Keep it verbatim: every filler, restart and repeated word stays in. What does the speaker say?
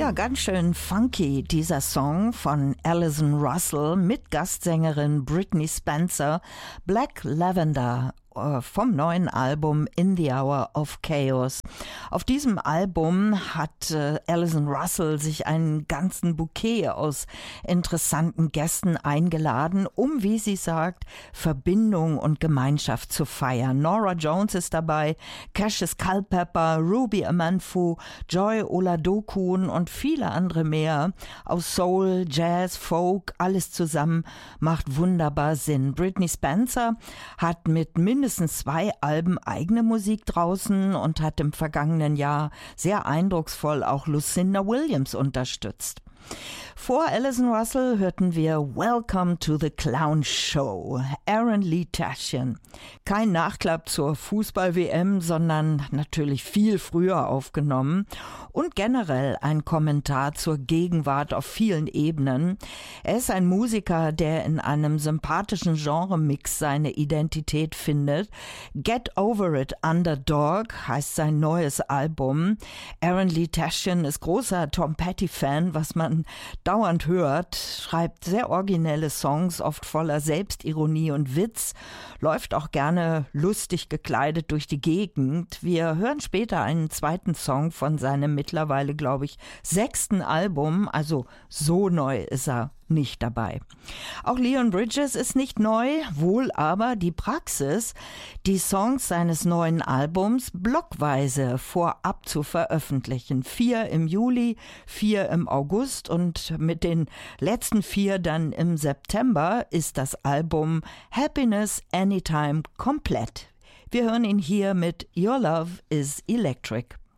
Ja, ganz schön funky, dieser Song von Alison Russell mit Gastsängerin Brittney Spencer, Black Lavender vom neuen Album In the Hour of Chaos. Auf diesem Album hat äh, Alison Russell sich einen ganzen Bouquet aus interessanten Gästen eingeladen, um, wie sie sagt, Verbindung und Gemeinschaft zu feiern. Norah Jones ist dabei, Cassius Culpepper, Ruby Amanfu, Joy Oladokun und viele andere mehr. Aus Soul, Jazz, Folk, alles zusammen macht wunderbar Sinn. Brittney Spencer hat mit mindestens mindestens zwei Alben eigene Musik draußen und hat im vergangenen Jahr sehr eindrucksvoll auch Lucinda Williams unterstützt. Vor Alison Russell hörten wir Welcome to the Clown Show, Aaron Lee Tashian. Kein Nachklapp zur Fußball-W M, sondern natürlich viel früher aufgenommen und generell ein Kommentar zur Gegenwart auf vielen Ebenen. Er ist ein Musiker, der in einem sympathischen Genremix seine Identität findet. Get Over It, Underdog heißt sein neues Album. Aaron Lee Tashian ist großer Tom Petty-Fan, was man dauernd hört, schreibt sehr originelle Songs, oft voller Selbstironie und Witz, läuft auch gerne lustig gekleidet durch die Gegend. Wir hören später einen zweiten Song von seinem mittlerweile, glaube ich, sechsten Album, also so neu ist er nicht dabei. Auch Leon Bridges ist nicht neu, wohl aber die Praxis, die Songs seines neuen Albums blockweise vorab zu veröffentlichen. Vier im Juli, vier im August und mit den letzten vier dann im September ist das Album Happiness Anytime komplett. Wir hören ihn hier mit Your Love is Electric.